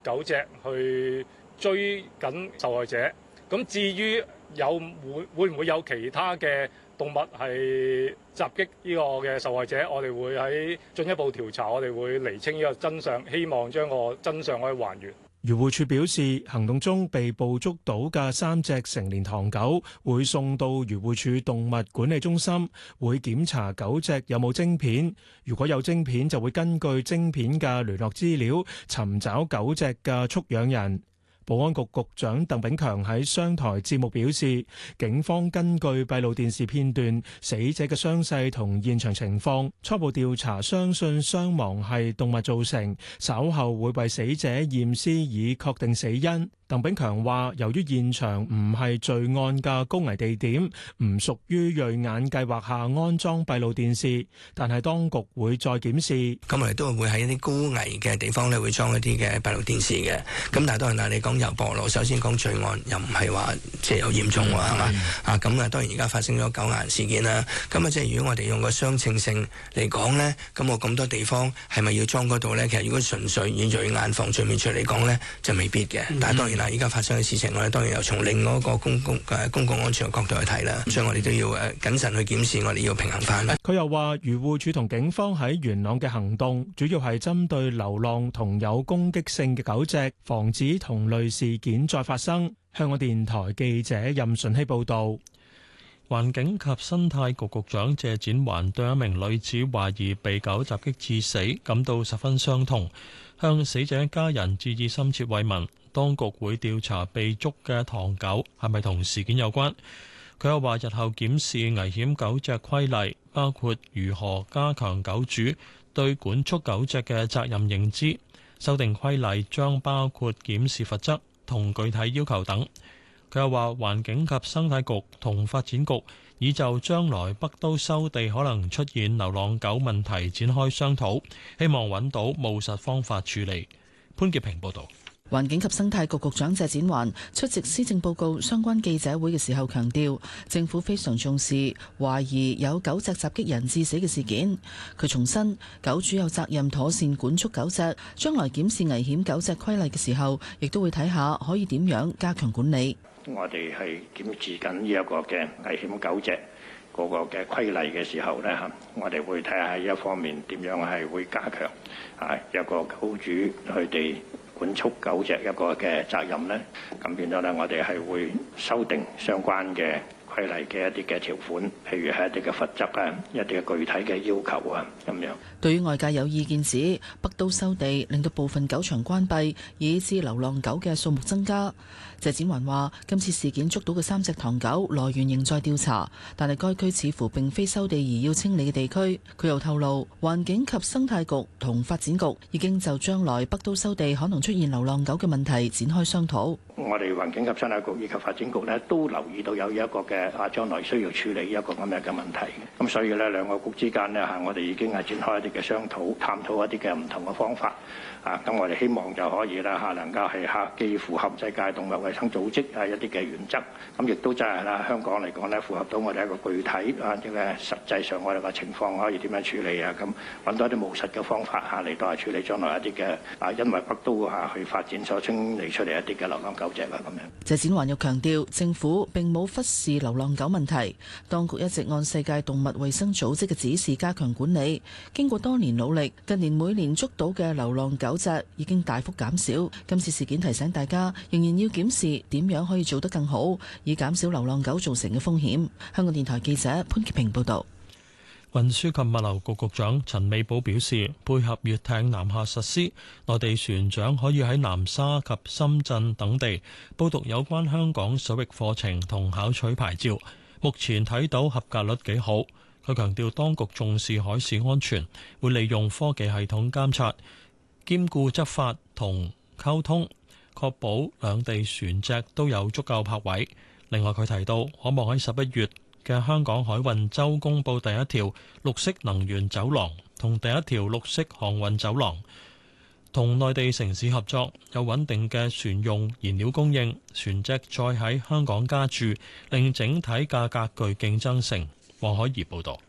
狗隻去追緊受害者。咁至於會唔會有其他嘅動物係襲擊呢個嘅受害者，我哋會喺進一步調查，我哋會釐清呢個真相，希望將個真相可以還原。 漁護署表示，行動中被捕捉到嘅3隻成年唐狗會送到漁護署動物管理中心，會檢查狗隻有冇晶片。如果有晶片，就會根據晶片嘅聯絡資料尋找狗隻嘅畜養人。保安局局長鄧炳強喺商台節目表示，警方根據閉路電視片段、死者嘅傷勢同現場情況，初步調查相信傷亡係動物造成，稍後會為死者驗屍以確定死因。鄧炳強話，由於現場唔係罪案嘅高危地點，唔屬於銳眼計劃下安裝閉路電視，但係當局會再檢視。 咁我哋都會喺一啲高危嘅地方咧，會裝一啲嘅閉路電視嘅。咁但係當然啦，你講由暴露，首先講罪案又唔係話即係有嚴重喎，係嘛？咁當然而家發生咗狗眼事件啦。咁即係如果我哋用個相稱性嚟講咧，咁我咁多地方係咪要裝嗰度咧？其實如果純粹以銳眼防罪面出嚟講咧，就未必嘅。但係當然啦，而家發生嘅事情，我哋當然又從另外一個公共安全嘅角度去睇啦。所以我哋都要謹慎去檢視，我哋要平衡翻。 佢又話，漁護署同警方喺元朗嘅行動，主要係針對流浪同有攻擊性嘅狗隻，防止同類事件再發生。香港電台記者任順希報導。 環境及生態局局長謝展寰對一名女子懷疑被狗襲擊致死感到十分傷痛，向死者家人致以深切慰問。當局會調查被捉嘅唐狗係咪同事件有關。佢又話，日後檢視危險狗隻規例，包括如何加強狗主對管束狗隻嘅責任認知。修訂規例將包括檢視罰則同具體要求等。佢又話，環境及生態局同發展局已就將來北都收地可能出現流浪狗問題展開商討，希望揾到務實方法處理。潘潔平報導。 環境及生態局局長謝展寰出席施政報告相關記者會嘅時候強調，政府非常重視懷疑有狗隻襲擊人致死嘅事件。佢重申，狗主有責任妥善管束狗隻，將來檢視危險狗隻規例嘅時候，亦都會睇下可以點樣加強管理。 我哋係檢視緊呢一個嘅危險狗隻嗰個嘅規例嘅時候呢，我哋會睇下一方面點樣係會加強一個狗主佢哋管束狗隻一個嘅責任呢。咁變咗呢，我哋係會修訂相關嘅規例嘅一啲嘅條款，譬如係一啲嘅罰則啊，一啲嘅具體嘅要求啊，咁樣。 對於外界有意見指北都收地令到部分狗場關閉，以致流浪狗嘅數目增加，謝展寰話：今次事件捉到嘅3隻唐狗來源仍在調查，但係該區似乎並非收地而要清理嘅地區。佢又透露，環境及生態局同發展局已經就將來北都收地可能出現流浪狗嘅問題展開商討。 我哋環境及生態局以及發展局呢都留意到有一個嘅將來需要處理一個咁樣嘅問題。咁所以呢兩個局之間呢我哋已經係展開一啲嘅商討，探討一啲嘅唔同嘅方法。咁我哋希望就可以啦能夠係既符合世界動物衛生組織一啲嘅原則，咁亦都真係啦香港嚟講呢符合到我哋一個具體嘅實際上我哋嘅情況可以點樣處理啊？咁揾到一啲務實嘅方法嚟到係處理將來一啲嘅因為北都去發展所清理出嚟一啲嘅流浪狗隻啊咁樣。 謝展寰又強調，政府並冇忽視流浪狗問題，當局一直按世界動物衛生組織嘅指示加強管理。經過多年努力，近年每年捉到嘅流浪狗隻已經大幅減少。今次事件提醒大家，仍然要檢視點樣可以做得更好，以減少流浪狗造成嘅風險。香港電台記者潘潔平報道。 運輸及物流局局長陳美寶表示，配合粵艇南下實施，內地船長可以喺南沙及深圳等地報讀有關香港水域課程同考取牌照。目前睇到合格率幾好。佢強調，當局重視海事安全，會利用科技系統監察，兼顧執法同溝通，確保兩地船隻都有足夠泊位。另外，佢提到可望喺11月嘅香港海運周公佈第一條綠色能源走廊同第一條綠色航運走廊，同內地城市合作，有穩定嘅船用燃料供應，船隻再喺香港加注，令整體價格具競爭性。黃海怡報導。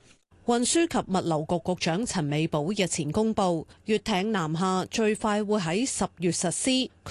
運輸及物流局局長陳美寶日前公布，乙艇南下最快會喺10月實施。